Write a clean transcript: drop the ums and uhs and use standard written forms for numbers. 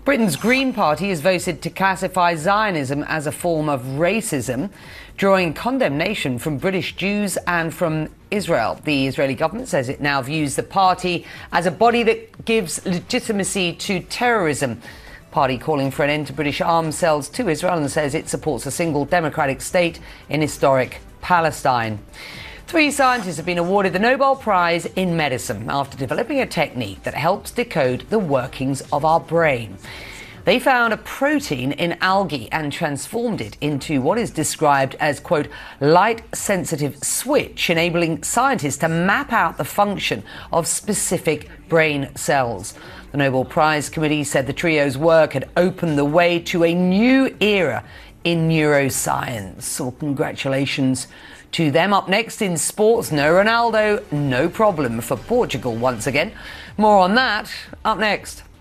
Britain's Green Party has voted to classify Zionism as a form of racism, drawing condemnation from British Jews and from Israel. The Israeli government says it now views the party as a body that gives legitimacy to terrorism. Party calling for an end to British arms sales to Israel and says it supports a single democratic state in historic Palestine. 3 scientists have been awarded the Nobel Prize in Medicine after developing a technique that helps decode the workings of our brain. They found a protein in algae and transformed it into what is described as, quote, light-sensitive switch, enabling scientists to map out the function of specific brain cells. The Nobel Prize Committee said the trio's work had opened the way to a new era in neuroscience. Well, congratulations to them. Up next in sports, no Ronaldo, no problem for Portugal once again. More on that up next.